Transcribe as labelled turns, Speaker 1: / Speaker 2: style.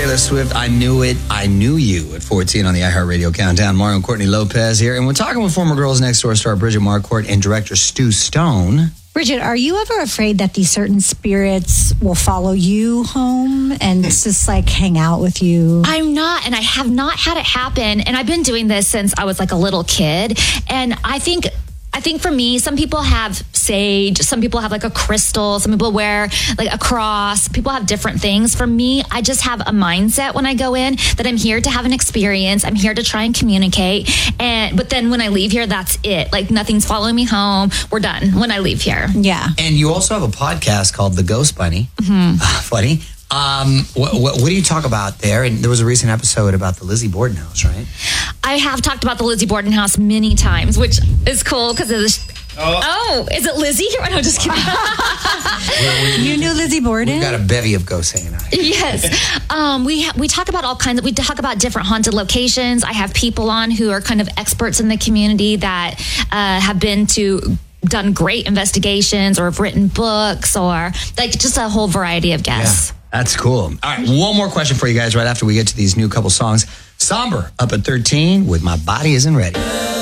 Speaker 1: Taylor Swift, I Knew It, I Knew You at 14 on the iHeartRadio Countdown. Mario and Courtney Lopez here. And we're talking with former Girls Next Door star Bridget Marquardt and director Stu Stone.
Speaker 2: Bridget, are you ever afraid that these certain spirits will follow you home and just like hang out with you?
Speaker 3: I'm not, and I have not had it happen. And I've been doing this since I was like a little kid. And I think for me, some people have sage, some people have like a crystal, some people wear like a cross, people have different things. For me, I just have a mindset when I go in that I'm here to have an experience. I'm here to try and communicate. But then when I leave here, that's it. Like nothing's following me home. We're done when I leave here.
Speaker 2: Yeah.
Speaker 1: And you also have a podcast called The Ghost Bunny. Funny. What do you talk about there? And there was a recent episode about the Lizzie Borden house, right?
Speaker 3: I have talked about the Lizzie Borden house many times, which is cool because of this. Oh, is it Lizzie? Oh, no, just kidding.
Speaker 2: You knew Lizzie Borden?
Speaker 1: We've got a bevy of ghosts hanging out here.
Speaker 3: Yes. We talk about all kinds of, we talk about different haunted locations. I have people on who are kind of experts in the community that have done great investigations or have written books or like just a whole variety of guests.
Speaker 1: Yeah. That's cool. All right, one more question for you guys right after we get to these new couple songs. Somber up at 13 with My Body Isn't Ready.